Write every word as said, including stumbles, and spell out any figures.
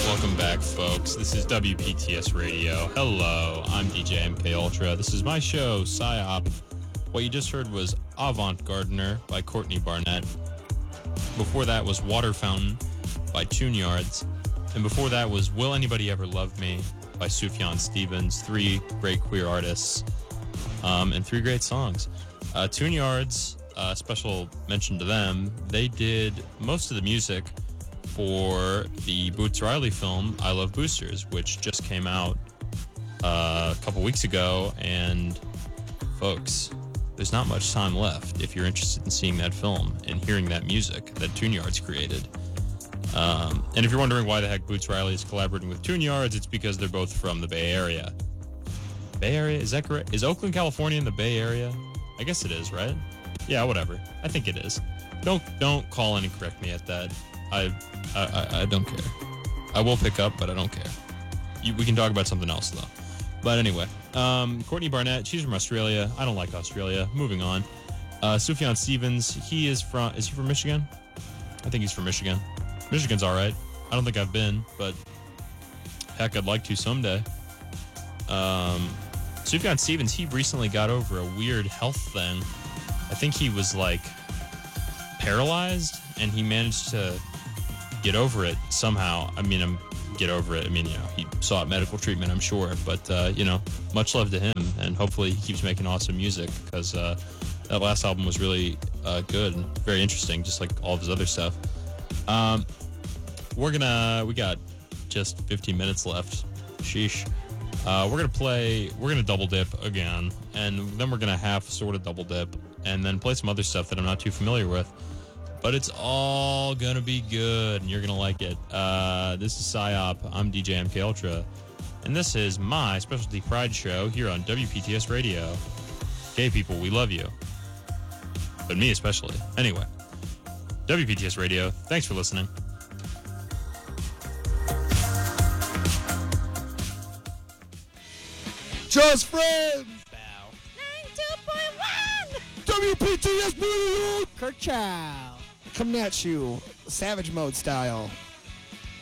Welcome back, folks. This is W P T S Radio. Hello, I'm D J M K Ultra. This is my show, Psyop. What you just heard was Avant Gardener by Courtney Barnett. Before that was Water Fountain by Tune Yards. And before that was Will Anybody Ever Love Me by Sufjan Stevens. Three great queer artists um, and three great songs. Uh, Tune Yards, uh, special mention to them, they did most of the music for the Boots Riley film I Love Boosters, which just came out uh, a couple weeks ago. And folks, there's not much time left if you're interested in seeing that film and hearing that music that Tune Yards created. Um, and if you're wondering why the heck Boots Riley is collaborating with Tune Yards, it's because they're both from the Bay Area. Bay Area? Is that correct? Is Oakland, California in the Bay Area? I guess it is, right? Yeah, whatever. I think it is. Don't don't call in and correct me at that. I I, I, I don't care. I will pick up, but I don't care. You, we can talk about something else, though. But anyway, um, Courtney Barnett, she's from Australia. I don't like Australia. Moving on. Uh, Sufjan Stevens, he is from, is he from Michigan? I think he's from Michigan. Michigan's all right. I don't think I've been, but heck, I'd like to someday. Um, Sufjan Stevens, he recently got over a weird health thing. I think he was, like, paralyzed, and he managed to get over it somehow. I mean, I'm get over it. I mean, you know, he sought medical treatment, I'm sure, but, uh, you know, much love to him, and hopefully he keeps making awesome music, because uh, that last album was really uh, good and very interesting, just like all of his other stuff. Um, we're gonna, we got just fifteen minutes left. Sheesh. Uh, we're gonna play, we're gonna double dip again, and then we're gonna half sort of double dip, and then play some other stuff that I'm not too familiar with. But it's all gonna be good, and you're gonna like it. Uh, this is Psyop. I'm D J M K Ultra, and this is my Specialty Pride show here on W P T S Radio. Gay people, we love you, but me especially. Anyway, W P T S Radio. Thanks for listening. Just friends. Bow. ninety-two point one W P T S Radio. Kirk Chow. Coming at you, Savage Mode style.